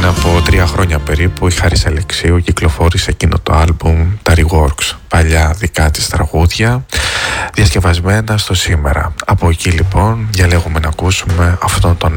Πριν από 3 χρόνια περίπου η Χάρης Αλεξίου κυκλοφόρησε εκείνο το άλμπουμ, τα Reworks, παλιά δικά της τραγούδια, διασκευασμένα στο σήμερα. Από εκεί λοιπόν διαλέγουμε να ακούσουμε αυτόν τον